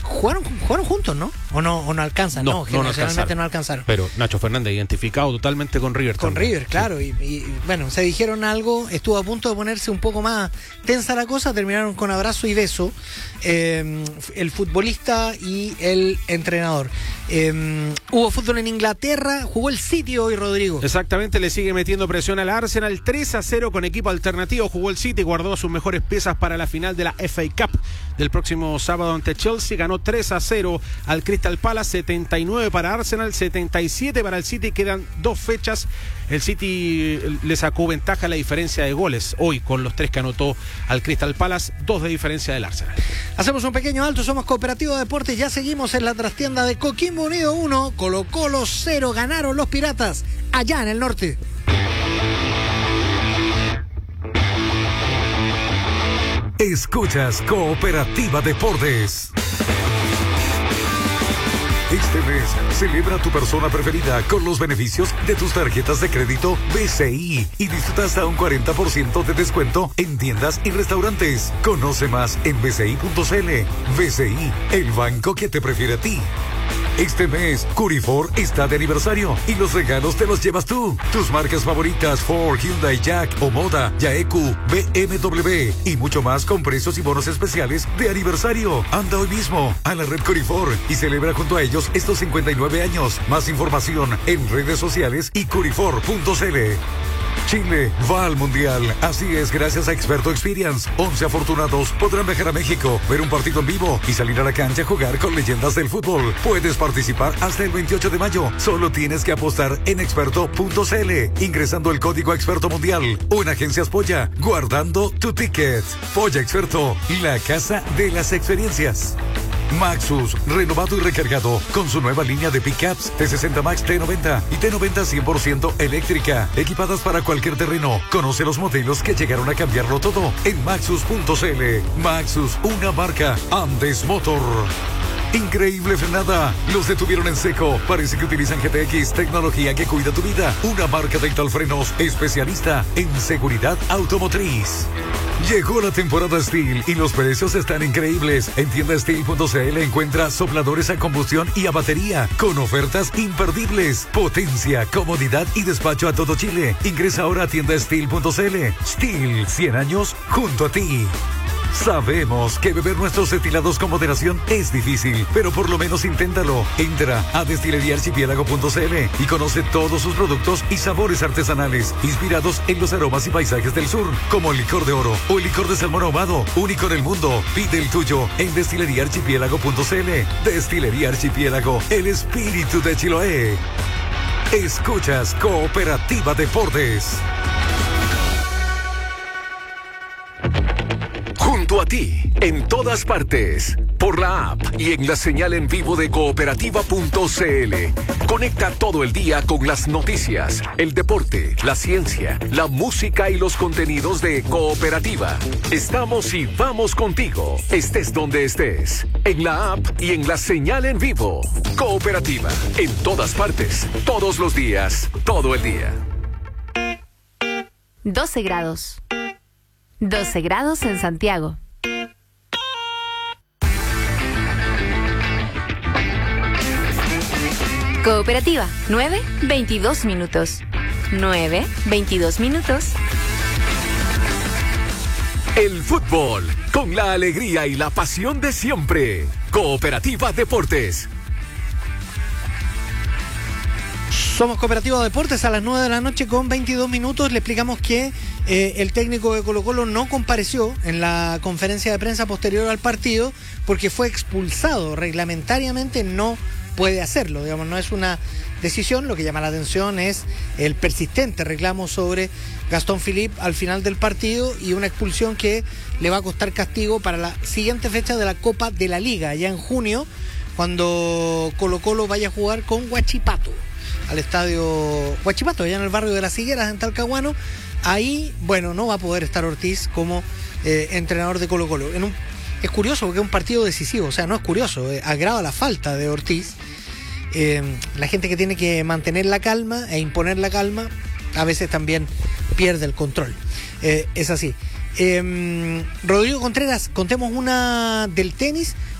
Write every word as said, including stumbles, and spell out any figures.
jugaron, jugaron juntos, ¿no? ¿O no, o no alcanzan? No, No, no, no generalmente alcanzaron. no alcanzaron. Pero Nacho Fernández identificado totalmente con River. Con también. River, claro. Y, y bueno, se dijeron algo, estuvo a punto de ponerse un poco más tensa la cosa, terminaron con abrazo y beso. Eh, el futbolista y el entrenador. Eh, hubo fútbol en Inglaterra, jugó el City hoy, Rodrigo. Exactamente, le sigue metiendo presión al Arsenal. tres a cero con equipo alternativo. Jugó el City, guardó sus mejores piezas para la final de la F A Cup del próximo sábado ante Chelsea. Ganó tres a cero al Crystal Palace. setenta y nueve para Arsenal, setenta y siete para el City. Quedan dos fechas. El City le sacó ventaja a la diferencia de goles hoy con los tres que anotó al Crystal Palace. Dos de diferencia del Arsenal. Hacemos un pequeño alto, somos Cooperativa Deportes, ya seguimos en la trastienda de Coquimbo Unido uno, Colo Colo cero, ganaron los Piratas allá en el norte. Escuchas Cooperativa Deportes. Este mes, celebra a tu persona preferida con los beneficios de tus tarjetas de crédito B C I y disfruta hasta un cuarenta por ciento de descuento en tiendas y restaurantes. Conoce más en b c i punto c l. B C I, el banco que te prefiere a ti. Este mes, Curifor está de aniversario y los regalos te los llevas tú. Tus marcas favoritas Ford, Hyundai, Jack, Omoda, Yaeku, B M W y mucho más con precios y bonos especiales de aniversario. Anda hoy mismo a la red Curifor y celebra junto a ellos estos cincuenta y nueve años. Más información en redes sociales y curifor punto c l. Chile va al Mundial. Así es, gracias a Experto Experience. once afortunados podrán viajar a México, ver un partido en vivo y salir a la cancha a jugar con leyendas del fútbol. Puedes participar hasta el veintiocho de mayo. Solo tienes que apostar en experto punto c l, ingresando el código Experto Mundial o en Agencias Polla, guardando tu ticket. Polla Experto, la casa de las experiencias. Maxus, renovado y recargado con su nueva línea de pickups T sesenta Max, T noventa y T noventa cien por ciento eléctrica, equipadas para cualquier terreno. Conoce los modelos que llegaron a cambiarlo todo en maxus punto c l. Maxus, una marca Andes Motor. Increíble frenada, los detuvieron en seco. Parece que utilizan G T X, tecnología que cuida tu vida. Una marca Dental Frenos, especialista en seguridad automotriz. Llegó la temporada Steel y los precios están increíbles. En tienda steel punto c l encuentra sopladores a combustión y a batería con ofertas imperdibles. Potencia, comodidad y despacho a todo Chile. Ingresa ahora a tienda steel punto c l. Steel, cien años junto a ti. Sabemos que beber nuestros destilados con moderación es difícil, pero por lo menos inténtalo. Entra a destilería archipiélago punto c l y conoce todos sus productos y sabores artesanales inspirados en los aromas y paisajes del sur, como el licor de oro o el licor de salmón ahumado, único en el mundo. Pide el tuyo en destilería archipiélago punto c l. Destilería Archipiélago, el espíritu de Chiloé. Escuchas Cooperativa Deportes. Junto a ti, en todas partes, por la app y en la señal en vivo de cooperativa punto c l. Conecta todo el día con las noticias, el deporte, la ciencia, la música y los contenidos de Cooperativa. Estamos y vamos contigo, estés donde estés, en la app y en la señal en vivo. Cooperativa, en todas partes, todos los días, todo el día. doce grados. doce grados en Santiago. Cooperativa, nueve, veintidós minutos. nueve, veintidós minutos. El fútbol, con la alegría y la pasión de siempre. Cooperativa Deportes. Somos Cooperativa Deportes a las nueve de la noche con veintidós minutos. Le explicamos que eh, el técnico de Colo Colo no compareció en la conferencia de prensa posterior al partido porque fue expulsado. Reglamentariamente no puede hacerlo, digamos, no es una decisión. Lo que llama la atención es el persistente reclamo sobre Gastón Philipp al final del partido y una expulsión que le va a costar castigo para la siguiente fecha de la Copa de la Liga, ya en junio, cuando Colo Colo vaya a jugar con Huachipato, al estadio Huachipato, allá en el barrio de Las Higueras, en Talcahuano. Ahí, bueno, no va a poder estar Ortiz como eh, entrenador de Colo Colo. En un, es curioso porque es un partido decisivo, o sea, no es curioso, eh, agrava la falta de Ortiz. Eh, la gente que tiene que mantener la calma e imponer la calma, a veces también pierde el control. Eh, es así. Eh, Rodrigo Contreras, contemos una del tenis,